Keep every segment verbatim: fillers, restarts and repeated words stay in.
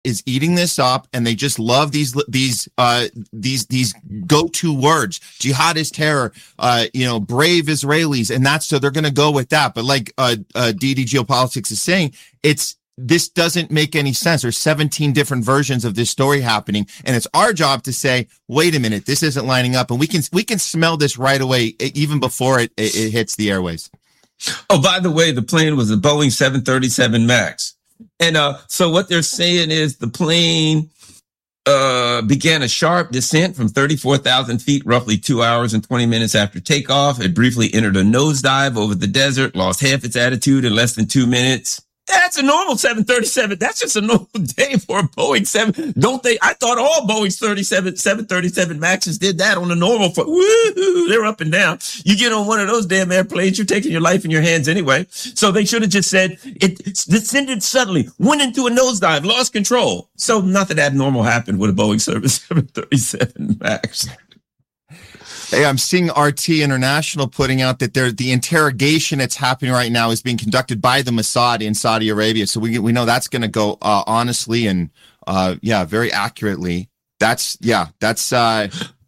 is eating this up, and they just love these these uh these these go-to words. Jihad is terror, uh you know, brave Israelis, and that's so they're going to go with that. But like uh, uh D D Geopolitics is saying, it's this doesn't make any sense. There's seventeen different versions of this story happening, and it's our job to say, wait a minute, this isn't lining up, and we can we can smell this right away, even before it it, it hits the airways. Oh, by the way, the plane was a Boeing seven thirty-seven MAX. And uh, so what they're saying is the plane uh, began a sharp descent from thirty-four thousand feet, roughly two hours and twenty minutes after takeoff. It briefly entered a nosedive over the desert, lost half its altitude in less than two minutes. That's a normal seven thirty-seven. That's just a normal day for a Boeing seven. Don't they? I thought all Boeing thirty-seven, seven thirty-seven MAXes did that on the normal. For, woo-hoo, they're up and down. You get on one of those damn airplanes, you're taking your life in your hands anyway. So they should have just said it descended suddenly, went into a nosedive, lost control. So nothing abnormal happened with a Boeing seven thirty-seven MAX. Hey, I'm seeing R T International putting out that there the interrogation that's happening right now is being conducted by the Mossad in Saudi Arabia. So we we know that's going to go uh, honestly and uh, yeah, very accurately. That's yeah, that's uh,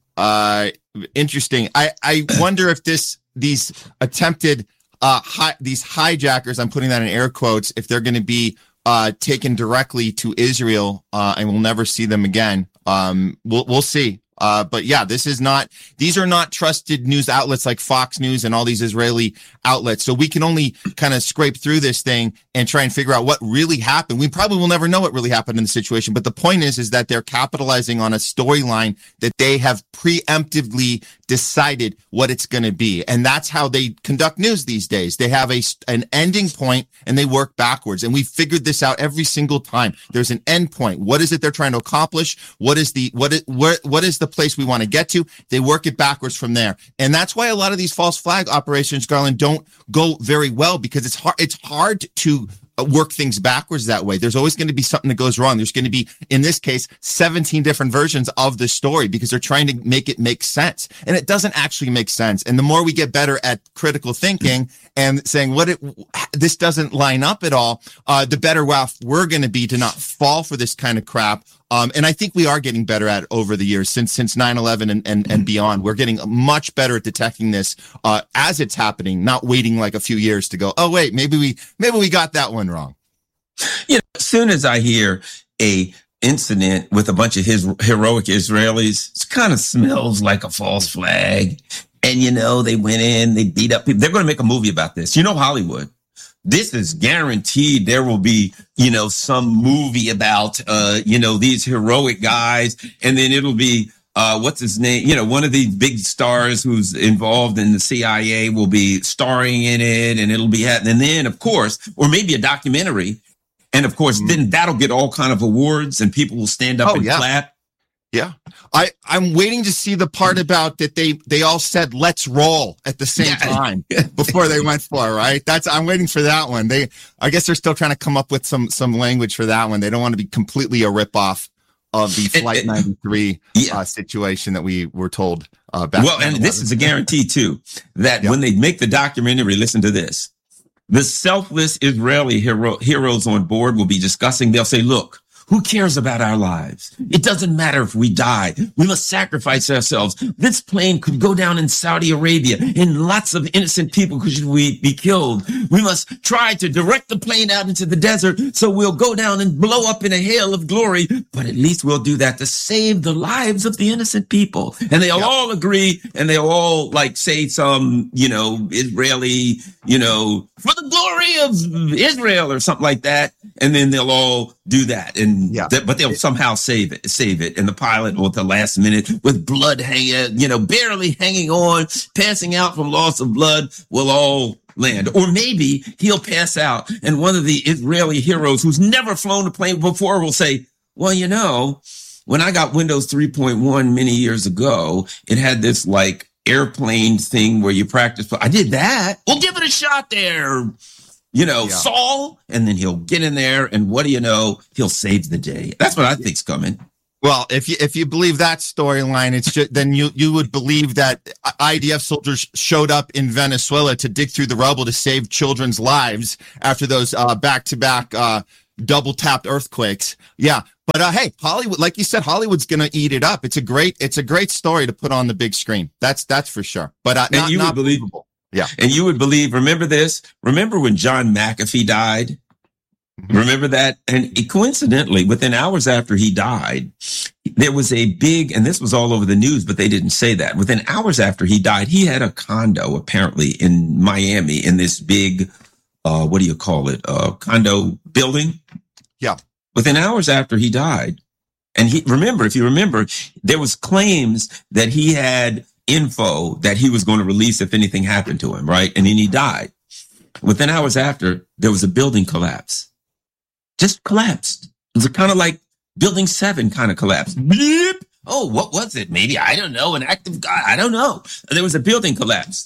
uh, interesting. I, I wonder if this these attempted uh, hi, these hijackers, I'm putting that in air quotes, if they're going to be uh, taken directly to Israel uh, and we'll never see them again. Um, we'll we'll see. Uh, but yeah, this is not, these are not trusted news outlets like Fox News and all these Israeli outlets. So we can only kind of scrape through this thing and try and figure out what really happened. We probably will never know what really happened in the situation. But the point is, is that they're capitalizing on a storyline that they have preemptively decided what it's going to be. And that's how they conduct news these days. They have a, an ending point and they work backwards. And we figured this out every single time. There's an end point. What is it they're trying to accomplish? What is the, what is, where, what is the place we want to get to? They work it backwards from there. And that's why a lot of these false flag operations, Garland, don't go very well, because it's hard, it's hard to work things backwards that way. There's always going to be something that goes wrong. There's going to be, in this case, seventeen different versions of the story because they're trying to make it make sense. And it doesn't actually make sense. And the more we get better at critical thinking and saying what it, this doesn't line up at all, uh, the better off we're going to be to not fall for this kind of crap. Um, and I think we are getting better at it over the years since, since nine eleven and, and, and beyond. We're getting much better at detecting this, uh, as it's happening, not waiting like a few years to go, oh, wait, maybe we, maybe we got that one wrong. You know, as soon as I hear a incident with a bunch of his heroic Israelis, it kind of smells like a false flag. And, you know, they went in, they beat up people. They're going to make a movie about this. You know, Hollywood. This is guaranteed. There will be, you know, some movie about, uh, you know, these heroic guys. And then it'll be, uh, what's his name? You know, one of these big stars who's involved in the C I A will be starring in it. And it'll be, and then, of course, or maybe a documentary. And of course, mm-hmm. then that'll get all kind of awards and people will stand up oh, and yeah. clap. Yeah. I, I'm waiting to see the part about that they, they all said, let's roll at the same time before they went for it, right? That's, I'm waiting for that one. They, I guess they're still trying to come up with some, some language for that one. They don't want to be completely a ripoff of the Flight ninety-three yeah. uh, situation that we were told uh, back. Well, and this is a guarantee too, that yep. when they make the documentary, listen to this, the selfless Israeli hero, heroes on board will be discussing. They'll say, look, who cares about our lives? It doesn't matter if we die. We must sacrifice ourselves. This plane could go down in Saudi Arabia and lots of innocent people could we be killed. We must try to direct the plane out into the desert so we'll go down and blow up in a hail of glory. But at least we'll do that to save the lives of the innocent people. And they'll yep. all agree and they'll all like say some, you know, Israeli, you know, for the glory of Israel or something like that. And then they'll all do that. And, yeah. th- but they'll somehow save it, save it. And the pilot will at the last minute with blood hanging, you know, barely hanging on, passing out from loss of blood will all land. Or maybe he'll pass out and one of the Israeli heroes who's never flown a plane before will say, well, you know, when I got Windows three point one many years ago, it had this like airplane thing where you practice. I did that. We'll give it a shot there. You know, yeah. Saul, and then he'll get in there, and what do you know? He'll save the day. That's what I think's coming. Well, if you if you believe that storyline, it's just, then you you would believe that I D F soldiers showed up in Venezuela to dig through the rubble to save children's lives after those uh, back-to-back uh, double-tapped earthquakes. Yeah, But uh, hey, Hollywood, like you said, Hollywood's going to eat it up. It's a great, it's a great story to put on the big screen. That's that's for sure. But uh, and not, you not would believe, believable. Yeah, and you would believe. Remember this? Remember when John McAfee died? Mm-hmm. Remember that? And coincidentally, within hours after he died, there was a big, and this was all over the news, but they didn't say that. Within hours after he died, he had a condo apparently in Miami in this big, uh, what do you call it? Uh, condo building. Yeah. Within hours after he died, and he, remember, if you remember, there was claims that he had info that he was going to release if anything happened to him, right? And then he died. Within hours after, there was a building collapse. Just collapsed. It was kind of like Building seven kind of collapsed. Bleep. Oh, what was it? Maybe, I don't know, an act of God. I don't know. There was a building collapse.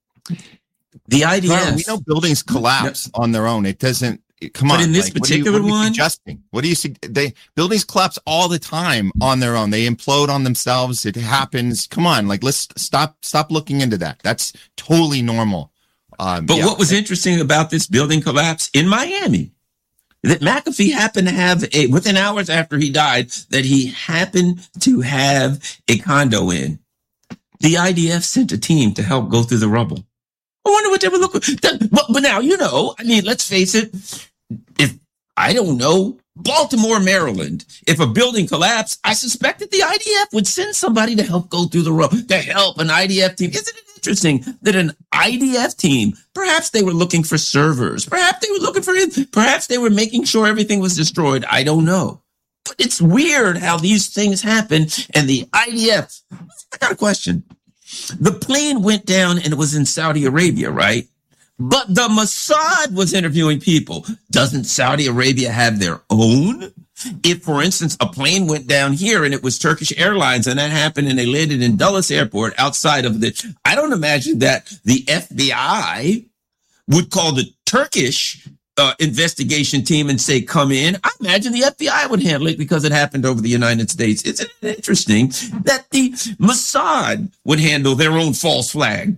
The idea Carl, we know buildings collapse no. on their own. It doesn't. Come but on. in this like, particular what are you, what are you one, suggesting? What do you see? They buildings collapse all the time on their own. They implode on themselves. It happens. Come on, like let's stop. Stop looking into that. That's totally normal. Um, but yeah. what was interesting about this building collapse in Miami? That McAfee happened to have a, within hours after he died, that he happened to have a condo in. The I D F sent a team to help go through the rubble. I wonder what they were looking for. But, but now, you know, I mean, let's face it. If, I don't know, Baltimore, Maryland, if a building collapsed, I suspect that the I D F would send somebody to help go through the rubble, to help an I D F team. Isn't it interesting that an I D F team, perhaps they were looking for servers, perhaps they were looking for it, perhaps they were making sure everything was destroyed. I don't know. But it's weird how these things happen. And the I D F, I got a question. The plane went down and it was in Saudi Arabia, right? But the Mossad was interviewing people. Doesn't Saudi Arabia have their own? If, for instance, a plane went down here and it was Turkish Airlines and that happened and they landed in Dulles Airport outside of the, I don't imagine that the F B I would call the Turkish uh, investigation team and say, come in. I imagine the F B I would handle it because it happened over the United States. Isn't it interesting that the Mossad would handle their own false flag?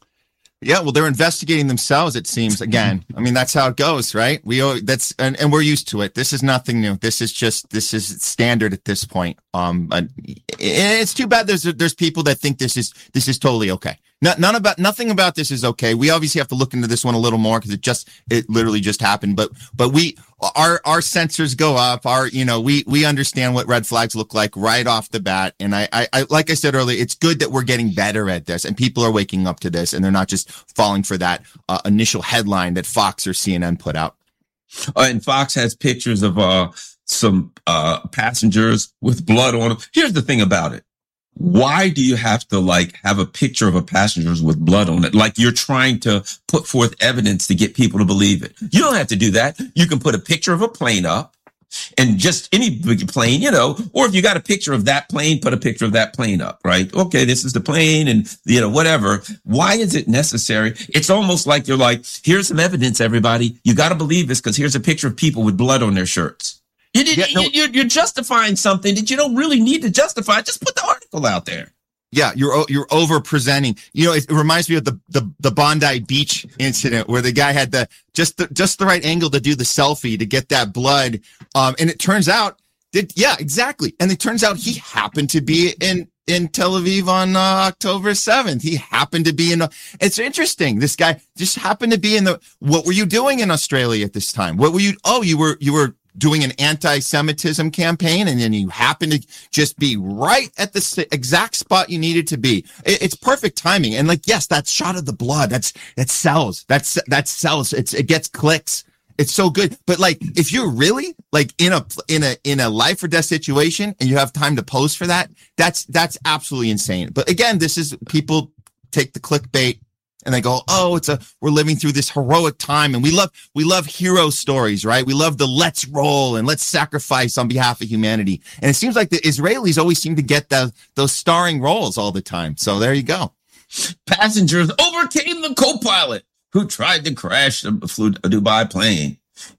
Yeah, well, they're investigating themselves, it seems. Again, I mean, that's how it goes, right? We that's and, and we're used to it. This is nothing new. This is just this is standard at this point. Um, and it's too bad there's there's people that think this is this is totally okay. No, none about nothing about this is okay. We obviously have to look into this one a little more because it just it literally just happened. But but we our our sensors go up. Our you know we we understand what red flags look like right off the bat. And I I, I like I said earlier, it's good that we're getting better at this and people are waking up to this and they're not just falling for that uh, initial headline that Fox or C N N put out. Uh, and Fox has pictures of uh some uh passengers with blood on them. Here's the thing about it. Why do you have to like have a picture of a passenger with blood on it? Like you're trying to put forth evidence to get people to believe it. You don't have to do that. You can put a picture of a plane up and just any big plane, you know, or if you got a picture of that plane, put a picture of that plane up, right? Okay, this is the plane and, you know, whatever. Why is it necessary? It's almost like you're like, here's some evidence, everybody. You got to believe this because here's a picture of people with blood on their shirts. You did, yeah, no, you're, you're justifying something that you don't really need to justify. Just put the article out there. Yeah, you're you're over presenting. You know, it, it reminds me of the, the the Bondi Beach incident where the guy had the just the just the right angle to do the selfie to get that blood. Um, and it turns out that yeah, exactly. And it turns out he happened to be in in Tel Aviv on uh, October seventh. He happened to be in. A, it's interesting. This guy just happened to be in the. What were you doing in Australia at this time? What were you? Oh, you were you were. doing an anti-Semitism campaign, and then you happen to just be right at the exact spot you needed to be. It's perfect timing. And like, yes, that shot of the blood, that's, that sells. That's, that sells. It's, it gets clicks. It's so good. But like, if you're really like in a, in a, in a life or death situation and you have time to pose for that, that's, that's absolutely insane. But again, this is people take the clickbait. And they go, oh, it's a, we're living through this heroic time. And we love, we love hero stories, right? We love the let's roll and let's sacrifice on behalf of humanity. And it seems like the Israelis always seem to get the, those starring roles all the time. So there you go. Passengers overcame the co-pilot who tried to crash the Dubai plane.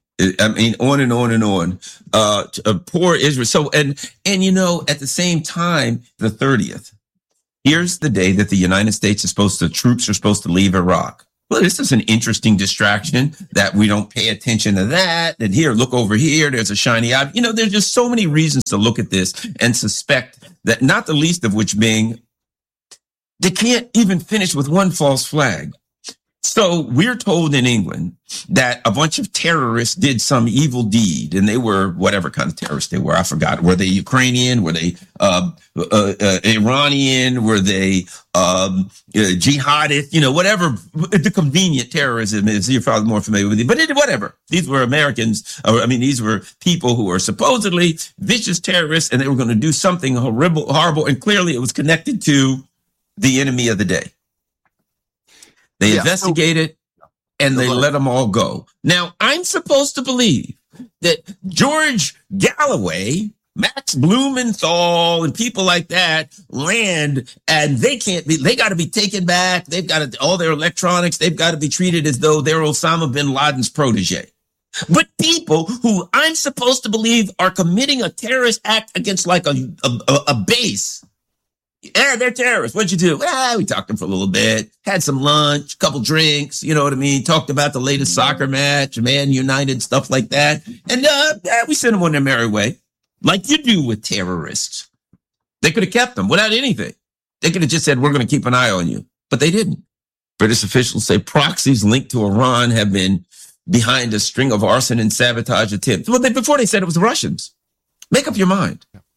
I mean, on and on and on. Uh, uh, poor Israel. So, and, and, you know, at the same time, the thirtieth. Here's the day that the United States is supposed to, troops are supposed to leave Iraq. well, this is an interesting distraction that we don't pay attention to that. And here, look over here. There's a shiny object. You know, there's just so many reasons to look at this and suspect that, not the least of which being they can't even finish with one false flag. So we're told in England that a bunch of terrorists did some evil deed, and they were whatever kind of terrorists they were. I forgot. Were they Ukrainian? Were they uh, uh, uh, Iranian? Were they um, uh, jihadist? You know, whatever the convenient terrorism is. You're probably more familiar with it, but it, whatever. These were Americans. Or, I mean, these were people who were supposedly vicious terrorists, and they were going to do something horrible, horrible, and clearly it was connected to the enemy of the day. They yeah, investigated so, and they let them all go. Now, I'm supposed to believe that George Galloway, Max Blumenthal, and people like that land, and they can't be, they got to be taken back. They've got to, all their electronics, they've got to be treated as though they're Osama bin Laden's protege. But people who I'm supposed to believe are committing a terrorist act against like a, a, a base, yeah, they're terrorists. What'd you do? Well, we talked to them for a little bit, had some lunch, couple drinks, you know what I mean? Talked about the latest soccer match, Man United, stuff like that. And uh, yeah, we sent them on their merry way, like you do with terrorists. They could have kept them without anything. They could have just said, we're going to keep an eye on you. But they didn't. British officials say proxies linked to Iran have been behind a string of arson and sabotage attempts. Well, they, before they said it was the Russians. Make up your mind.